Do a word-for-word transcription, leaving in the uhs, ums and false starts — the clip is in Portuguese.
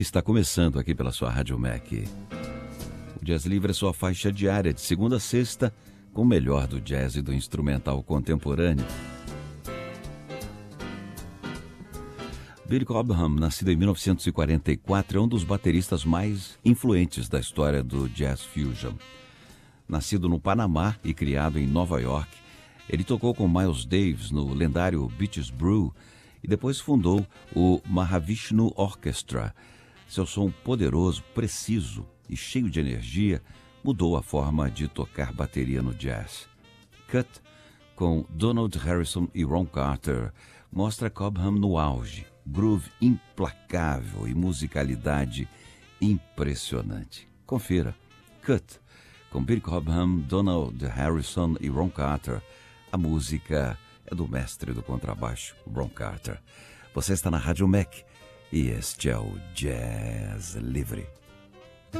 Está começando aqui pela sua Rádio Mac. O Jazz Livre é sua faixa diária de segunda a sexta, com o melhor do jazz e do instrumental contemporâneo. Billy Cobham, nascido em mil novecentos e quarenta e quatro, é um dos bateristas mais influentes da história do jazz fusion. Nascido no Panamá e criado em Nova York, ele tocou com Miles Davis no lendário Beaches Brew e depois fundou o Mahavishnu Orchestra. Seu som poderoso, preciso e cheio de energia mudou a forma de tocar bateria no jazz. Cut, com Donald Harrison e Ron Carter, mostra Cobham no auge, groove implacável e musicalidade impressionante. Confira. Cut, com Billy Cobham, Donald Harrison e Ron Carter. A música é do mestre do contrabaixo, Ron Carter. Você está na Rádio Mac e este é o Jazz Livre.